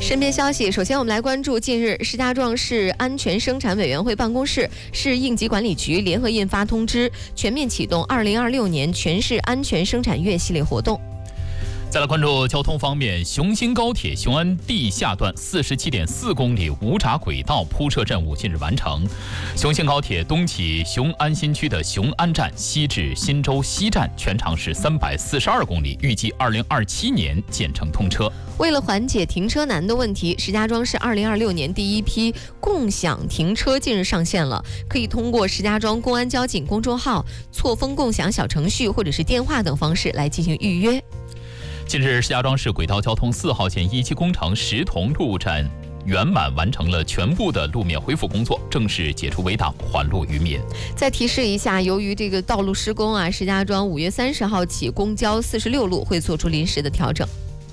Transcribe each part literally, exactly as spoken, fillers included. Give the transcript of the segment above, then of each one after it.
身边消息，首先我们来关注，近日石家庄市安全生产委员会办公室、市应急管理局联合印发通知，全面启动二零二六年全市安全生产月系列活动。 再来关注交通方面，雄新高铁雄安地下段四十七点四公里无闸轨道铺设任务近日完成。雄新高铁东起雄安新区的雄安站，西至新洲西站，全长是三百四十二公里，预计二零二七年建成通车。 为了缓解停车难的问题，石家庄市二零二六年第一批共享停车近日上线了，可以通过石家庄公安交警公众号、错峰共享小程序或者是电话等方式来进行预约。 近日，石家庄市轨道交通四号线一期工程石桐路站圆满完成了全部的路面恢复工作，正式解除围挡，还路于民。 再提示一下，由于这个道路施工啊，石家庄五月三十号起，公交四十六路会做出临时的调整。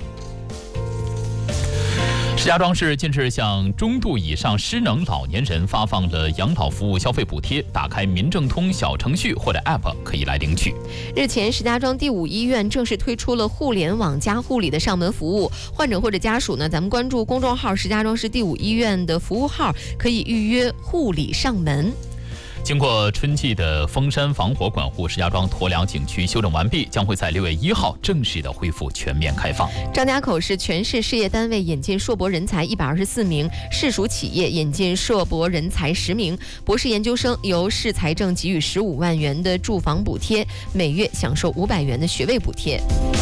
石家庄市近日向中度以上失能老年人发放了养老服务消费补贴，打开民政通小程序或者 App 可以来领取。 日前，石家庄第五医院正式推出了互联网加护理的上门服务，患者或者家属呢，咱们关注公众号石家庄市第五医院的服务号，可以预约护理上门。 经过春季的封山防火管护，石家庄驮粮景区修整完毕，将会在六月一号正式的恢复全面开放。 张家口市全市事业单位引进硕博人才一百二十四名，市属企业引进硕博人才十名，博士研究生由市财政给予十五万元的住房补贴，每月享受五百元的学位补贴。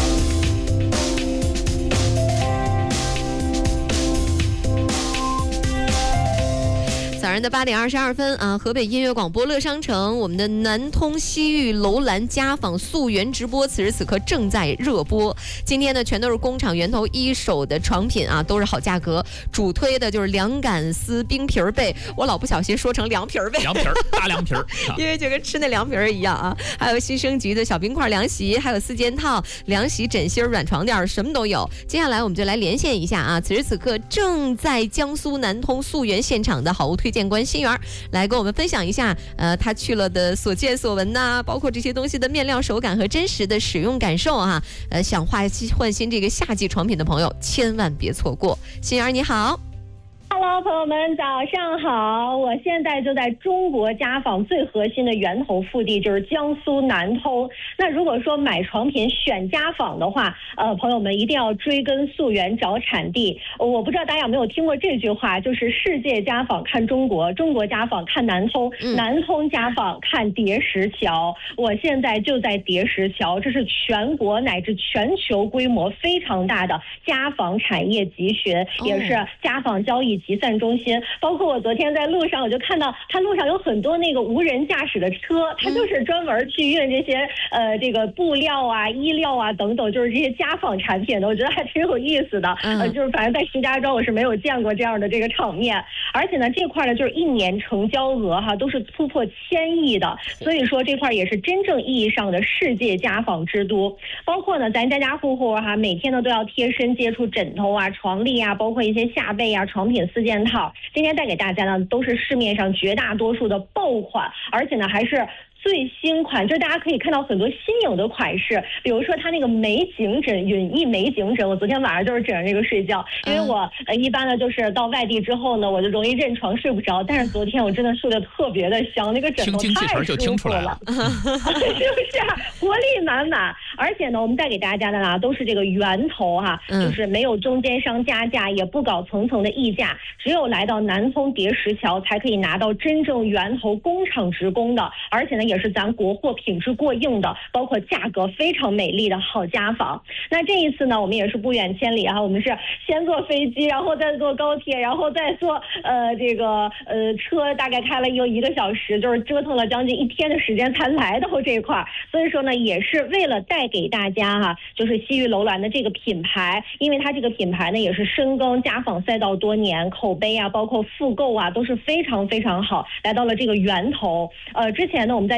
早上的八点二十二分啊，河北音乐广播乐商城，我们的南通西域楼兰家纺溯源直播，此时此刻正在热播。今天呢，全都是工厂源头一手的床品啊，都是好价格。主推的就是凉感丝冰皮儿被，我老不小心说成凉皮儿被， 凉皮儿大凉皮儿， 因为就跟吃那凉皮儿一样啊。还有新升级的小冰块凉席，还有四件套、凉席、枕芯、软床垫，什么都有。接下来我们就来连线一下啊，此时此刻正在江苏南通溯源现场的好物推荐官新源来跟我们分享一下，呃，他去了的所见所闻呐、啊，包括这些东西的面料手感和真实的使用感受啊。呃，想换新换新这个夏季床品的朋友，千万别错过。新源你好。 Hello， 朋友们，早上好！我现在就在中国家纺最核心的源头腹地，就是江苏南通。那如果说买床品选家纺的话，呃，朋友们一定要追根溯源找产地。我不知道大家有没有听过这句话，就是世界家纺看中国，中国家纺看南通， 嗯、 南通家纺看叠石桥。我现在就在叠石桥，这是全国乃至全球规模非常大的家纺产业集群，哦、也是家纺交易集散中心。包括我昨天在路上，我就看到它路上有很多那个无人驾驶的车，它就是专门去运这些呃这个布料啊、衣料啊等等，就是这些家纺产品的，我觉得还挺有意思的。呃，就是反正在石家庄我是没有见过这样的这个场面，而且呢这块呢就是一年成交额哈都是突破千亿的，所以说这块也是真正意义上的世界家纺之都。包括呢咱家家户户哈每天呢都要贴身接触枕头啊、床笠啊，包括一些夏被啊、床品四件套。今天带给大家呢都是市面上绝大多数的爆款，而且呢还是最新款，就是大家可以看到很多新颖的款式，比如说它那个美景枕、允逸美景枕，我昨天晚上就是枕着这个睡觉，因为我呃一般呢就是到外地之后呢，我就容易认床睡不着，但是昨天我真的睡得特别的香，那个枕头太舒服了，是不是活力满满？而且呢，我们带给大家的呢都是这个源头哈、啊，就是没有中间商加价，也不搞层层的溢价，只有来到南通叠石桥才可以拿到真正源头工厂直供的，而且呢也是咱国货品质过硬的，包括价格非常美丽的好家纺。那这一次呢，我们也是不远千里哈，我们是先坐飞机，然后再坐高铁，然后再坐呃这个呃车，大概开了有一个小时，就是折腾了将近一天的时间才来到这块。所以说呢，也是为了带给大家哈，就是西域楼兰的这个品牌，因为它这个品牌呢也是深耕家纺赛道多年，口碑啊，包括复购啊都是非常非常好，来到了这个源头。呃，之前呢我们在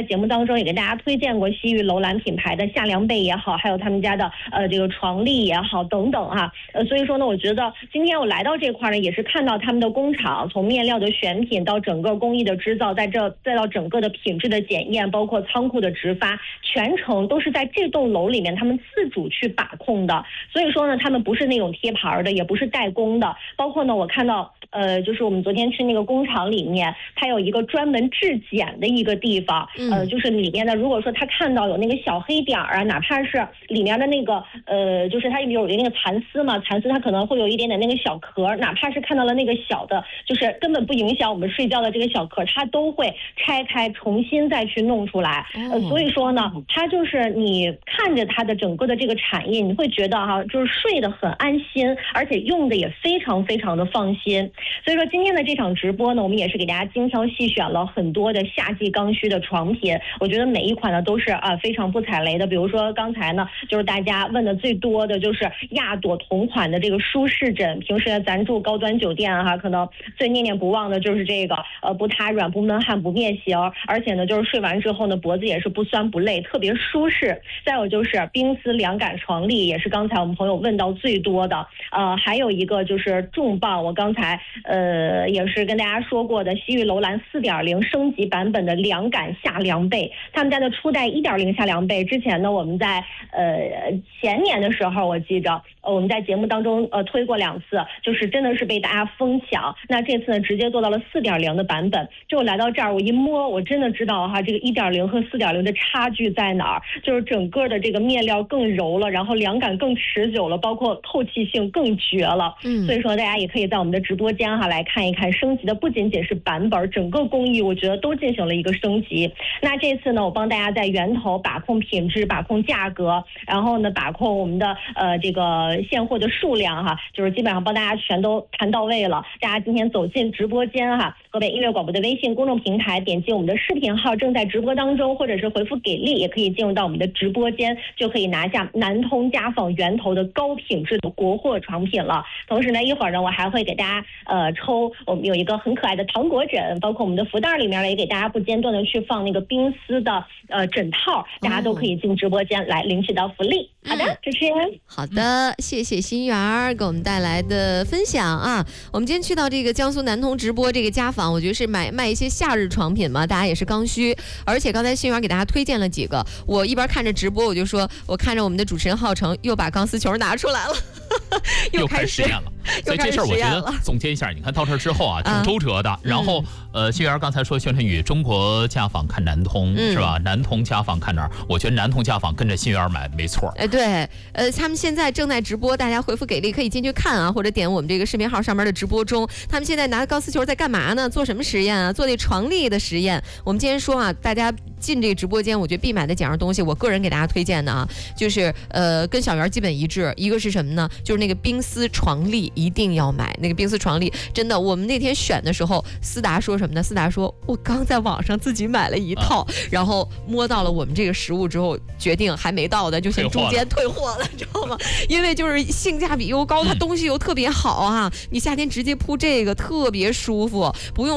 节目当中也给大家推荐过西域楼兰品牌的夏凉被也好，还有他们家的呃这个床笠也好等等哈、啊。呃，所以说呢，我觉得今天我来到这块呢，也是看到他们的工厂从面料的选品到整个工艺的制造，在这再到整个的品质的检验，包括仓库的直发，全程都是在这栋楼里面他们自主去把控的。所以说呢，他们不是那种贴牌的，也不是代工的。包括呢，我看到呃，就是我们昨天去那个工厂里面，它有一个专门质检的一个地方，呃，就是里面的如果说他看到有那个小黑点儿啊，哪怕是里面的那个呃，就是它有那个蚕丝嘛，蚕丝它可能会有一点点那个小壳，哪怕是看到了那个小的，就是根本不影响我们睡觉的这个小壳，它都会拆开重新再去弄出来。呃，所以说呢，它就是你看着它的整个的这个产业，你会觉得哈、啊，就是睡得很安心，而且用的也非常非常的放心。所以说今天的这场直播呢，我们也是给大家精挑细选了很多的夏季刚需的床品，我觉得每一款呢都是啊非常不踩雷的。比如说刚才呢，就是大家问的最多的就是亚朵同款的这个舒适枕，平时呢咱住高端酒店哈、啊，可能最念念不忘的就是这个呃不塌软、不闷汗、不灭形，而且呢就是睡完之后呢脖子也是不酸不累，特别舒适。再有就是冰丝凉感床笠，也是刚才我们朋友问到最多的。呃，还有一个就是重磅，我刚才呃也是跟大家说过的西域楼兰 四点零 升级版本的凉感夏凉被，他们家的初代 一点零 夏凉被，之前呢我们在呃前年的时候我记着呃我们在节目当中呃推过两次，就是真的是被大家疯抢。那这次呢直接做到了 四点零 的版本，就我来到这儿我一摸，我真的知道哈这个 一点零 和 四点零 的差距在哪儿，就是整个的这个面料更柔了，然后凉感更持久了，包括透气性更绝了。嗯，所以说大家也可以在我们的直播间哈来看一看，升级的不仅仅是版本，整个工艺我觉得都进行了一个升级。那这次呢，我帮大家在源头把控品质，把控价格，然后呢把控我们的呃这个现货的数量哈，就是基本上帮大家全都谈到位了。大家今天走进直播间哈，河北音乐广播的微信公众平台，点击我们的视频号正在直播当中，或者是回复给力，也可以进入到我们的直播间，就可以拿下南通家纺源头的高品质的国货床品了。同时呢，一会儿呢我还会给大家呃抽，我们有一个很可爱的糖果枕，包括我们的福袋里面呢也给大家不间断的去放那个冰丝的呃枕套，大家都可以进直播间来领取到福利。好的，主持人。 好的，谢谢心源儿给我们带来的分享啊。我们今天去到这个江苏南通直播这个家纺，我觉得是买卖一些夏日床品嘛，大家也是刚需。而且刚才心源给大家推荐了几个，我一边看着直播，我就说，我看着我们的主持人浩成又把钢丝球拿出来了， 又开始实验了。所以这事儿我觉得总结一下，你看到这儿之后啊，挺周折的。然后呃，心源刚才说宣传语，中国家纺看南通、嗯、是吧？南通家纺看哪儿？我觉得南通家纺跟着心源买没错。 哎，对，呃，他们现在正在直播，大家回复给力可以进去看啊，或者点我们这个视频号上面的直播中。他们现在拿钢丝球在干嘛呢？做什么实验啊？做那床笠的实验。我们今天说啊，大家进这个直播间，我觉得必买的几样东西，我个人给大家推荐的啊，就是呃，跟小袁基本一致。一个是什么呢？就是那个冰丝床笠一定要买。那个冰丝床笠真的，我们那天选的时候，思达说什么呢？思达说我刚在网上自己买了一套，啊、然后摸到了我们这个实物之后，决定还没到的就先中间退货了，知道吗？因为就是性价比又高，它东西又特别好啊，你夏天直接铺这个特别舒服，不用。